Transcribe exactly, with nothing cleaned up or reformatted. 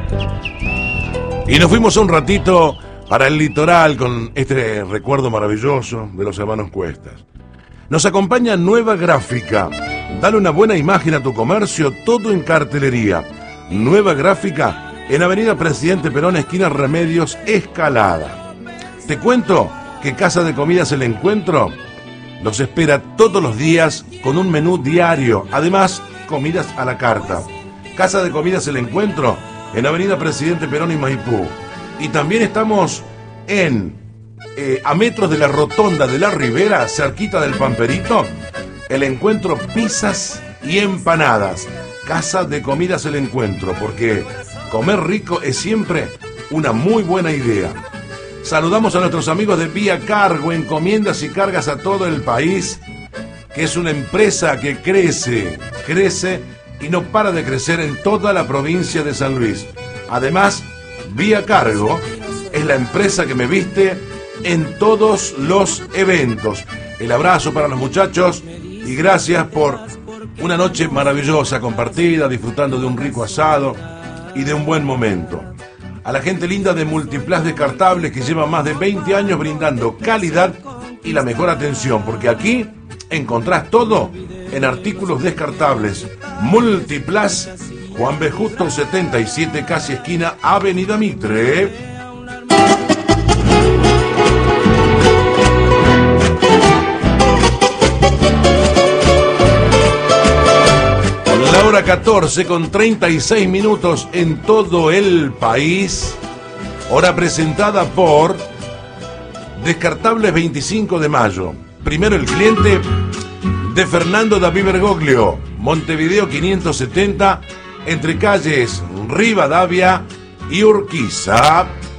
Y nos fuimos un ratito para el litoral con este recuerdo maravilloso de los hermanos Cuestas. Nos acompaña Nueva Gráfica. Dale una buena imagen a tu comercio, todo en cartelería. Nueva Gráfica en Avenida Presidente Perón, esquina Remedios, Escalada. Te cuento que Casa de Comidas El Encuentro los espera todos los días con un menú diario. Además, comidas a la carta. Casa de Comidas El Encuentro en Avenida Presidente Perón y Maipú. Y también estamos en eh, a metros de la rotonda de la Ribera, cerquita del Pamperito, El Encuentro Pizzas y Empanadas. Casa de Comidas El Encuentro, porque comer rico es siempre una muy buena idea. Saludamos a nuestros amigos de Vía Cargo, encomiendas y cargas a todo el país, que es una empresa que crece, crece y no para de crecer en toda la provincia de San Luis. Además, Vía Cargo es la empresa que me viste en todos los eventos. El abrazo para los muchachos y gracias por una noche maravillosa compartida, disfrutando de un rico asado y de un buen momento. A la gente linda de Multiplas Descartables, que lleva más de veinte años brindando calidad y la mejor atención, porque aquí encontrás todo en artículos descartables. Multiplas, Juan B. Justo setenta y siete, casi esquina Avenida Mitre. La hora catorce con treinta y seis minutos en todo el país. Hora presentada por Descartables veinticinco de mayo. Primero el cliente de Fernando David Bergoglio, Montevideo quinientos setenta, entre calles Rivadavia y Urquiza.